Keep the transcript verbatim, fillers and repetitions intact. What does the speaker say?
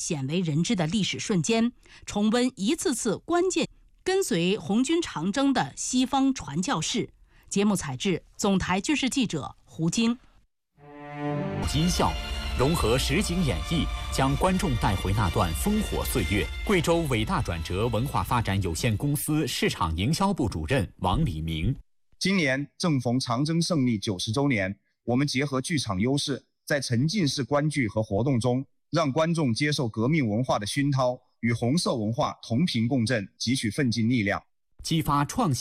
鲜为人知的历史瞬间，重温一次次关键跟随红军长征的西方传教士。节目采制总台军事记者胡晶。 音效融合实景演绎，将观众带回那段烽火岁月。贵州伟大转折文化发展有限公司市场营销部主任王礼明。 今年正逢长征胜利九十周年，我们结合剧场优势，在沉浸式观剧和活动中，让观众接受革命文化的熏陶，与红色文化同频共振，汲取奋进力量， 激发创新。